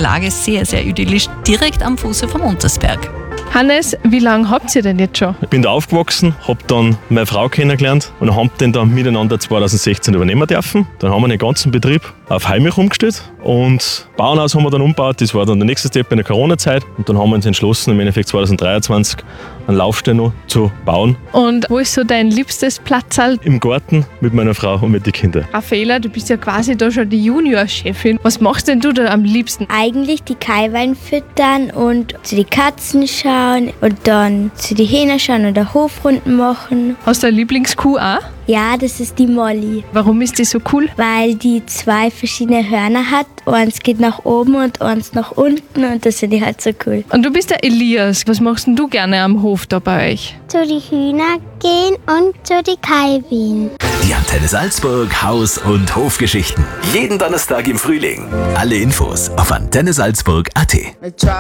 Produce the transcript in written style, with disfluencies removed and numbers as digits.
Lage sehr, sehr idyllisch, direkt am Fuße vom Untersberg. Hannes, wie lange habt ihr denn jetzt schon? Ich bin da aufgewachsen, habe dann meine Frau kennengelernt und haben den dann miteinander 2016 übernehmen dürfen. Dann haben wir den ganzen Betrieb auf Heimilch umgestellt und Bauernhaus haben wir dann umgebaut. Das war dann der nächste Step in der Corona-Zeit und dann haben wir uns entschlossen, im Endeffekt 2023 einen Laufstall noch zu bauen. Und wo ist so dein liebstes Platzal? Im Garten mit meiner Frau und mit den Kindern. Raffaela, du bist ja quasi da schon die Junior-Chefin. Was machst denn du da am liebsten? Eigentlich die Kaiwein füttern und zu die Katzen schauen und dann zu die Hähner schauen oder Hofrunden machen. Hast du eine Lieblingskuh auch? Ja, das ist die Molly, Warum ist die so cool? weil die 2 verschiedene Hörner hat. Eins geht nach oben und eins nach unten und das finde ich halt so cool. Und du bist der Elias. Was machst denn du gerne am Hof da bei euch? Zu die Hühner gehen und zu die Kaiwein. Die Antenne Salzburg Haus- und Hofgeschichten. Jeden Donnerstag im Frühling. Alle Infos auf antennesalzburg.at.